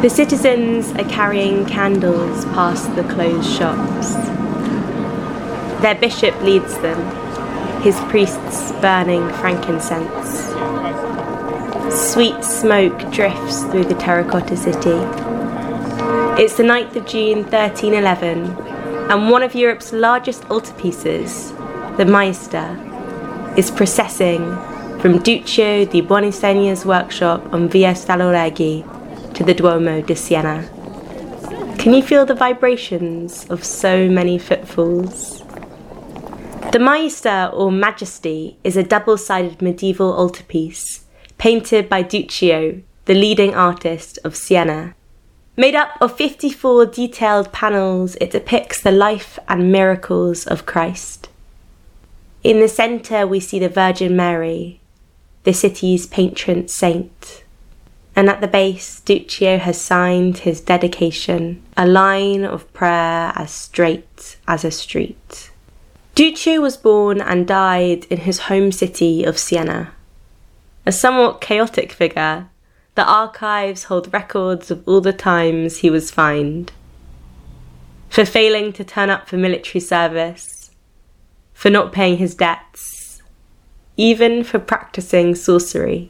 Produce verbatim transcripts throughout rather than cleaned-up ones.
The citizens are carrying candles past the closed shops. Their bishop leads them, his priests burning frankincense. Sweet smoke drifts through the terracotta city. It's the ninth of June thirteen eleven, and one of Europe's largest altarpieces, the Maister, is processing from Duccio di Buonisegna's workshop on Via Staloreghi to the Duomo di Siena. Can you feel the vibrations of so many footfalls? The Maister, or Majesty, is a double-sided medieval altarpiece painted by Duccio, the leading artist of Siena. Made up of fifty-four detailed panels, it depicts the life and miracles of Christ. In the centre we see the Virgin Mary, the city's patron saint. And at the base, Duccio has signed his dedication, a line of prayer as straight as a street. Duccio was born and died in his home city of Siena. A somewhat chaotic figure, the archives hold records of all the times he was fined. For failing to turn up for military service, for not paying his debts, even for practicing sorcery.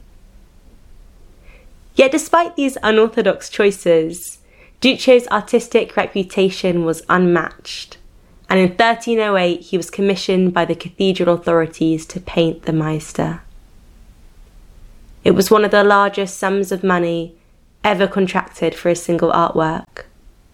Yet despite these unorthodox choices, Duccio's artistic reputation was unmatched, and in thirteen oh eight he was commissioned by the cathedral authorities to paint the Maister. It was one of the largest sums of money ever contracted for a single artwork.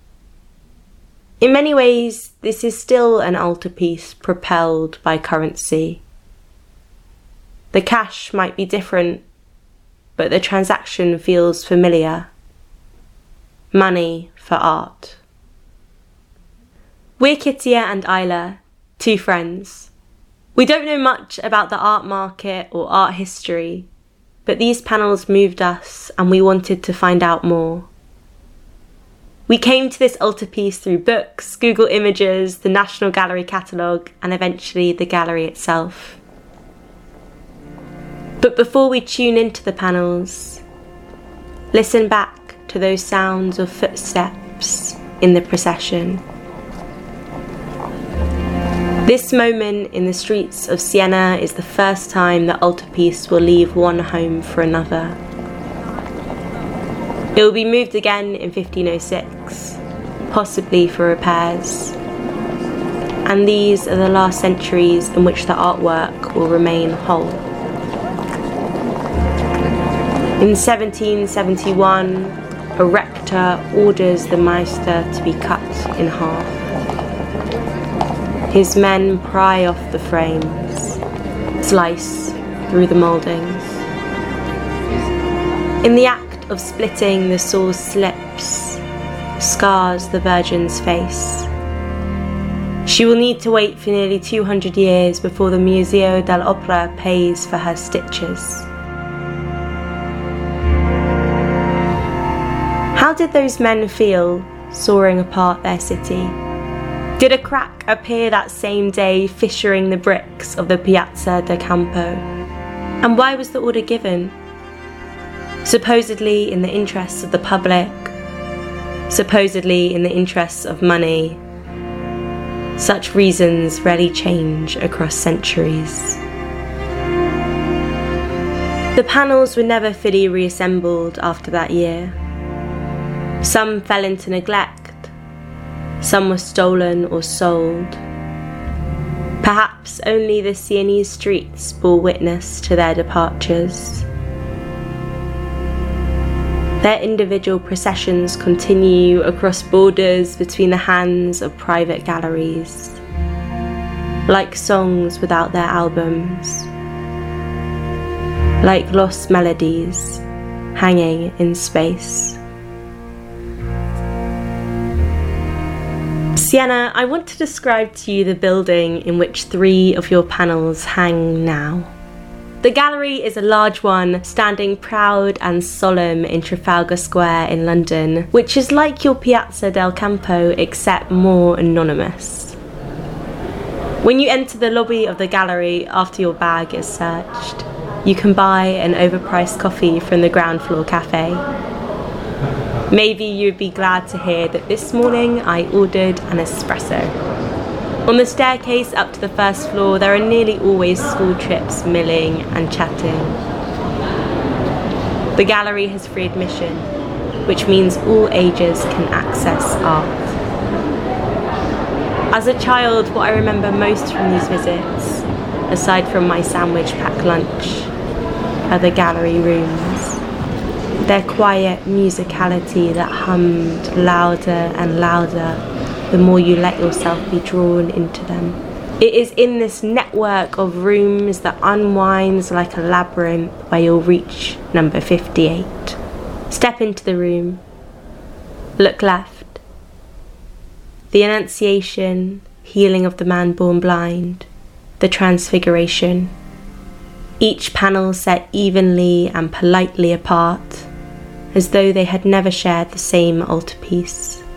In many ways, this is still an altarpiece propelled by currency. The cash might be different, but the transaction feels familiar. Money for art. We're Kittia and Isla, two friends. We don't know much about the art market or art history, but these panels moved us and we wanted to find out more. We came to this altarpiece through books, Google Images, the National Gallery catalogue, and eventually the gallery itself. But before we tune into the panels, listen back to those sounds of footsteps in the procession. This moment in the streets of Siena is the first time the altarpiece will leave one home for another. It will be moved again in fifteen oh six, possibly for repairs. And these are the last centuries in which the artwork will remain whole. In seventeen seventy-one, a rector orders the Maister to be cut in half. His men pry off the frames, slice through the mouldings. In the act of splitting, the saw slips, scars the Virgin's face. She will need to wait for nearly two hundred years before the Museo dell'Opera pays for her stitches. How did those men feel sawing apart their city? Did a crack appear that same day fissuring the bricks of the Piazza del Campo? And why was the order given? Supposedly in the interests of the public, supposedly in the interests of money. Such reasons rarely change across centuries. The panels were never fully reassembled after that year. Some fell into neglect. Some were stolen or sold. Perhaps only the Sienese streets bore witness to their departures. Their individual processions continue across borders between the hands of private galleries, like songs without their albums, like lost melodies hanging in space. Siena, I want to describe to you the building in which three of your panels hang now. The gallery is a large one, standing proud and solemn in Trafalgar Square in London, which is like your Piazza del Campo except more anonymous. When you enter the lobby of the gallery after your bag is searched, you can buy an overpriced coffee from the ground floor cafe. Maybe you'd be glad to hear that this morning I ordered an espresso. On the staircase up to the first floor, there are nearly always school trips milling and chatting. The gallery has free admission, which means all ages can access art. As a child, what I remember most from these visits, aside from my sandwich pack lunch, are the gallery rooms. Their quiet musicality that hummed louder and louder the more you let yourself be drawn into them. It is in this network of rooms that unwinds like a labyrinth where you'll reach number fifty-eight. Step into the room. Look left. The Annunciation, healing of the man born blind, the Transfiguration. Each panel set evenly and politely apart, as though they had never shared the same altarpiece.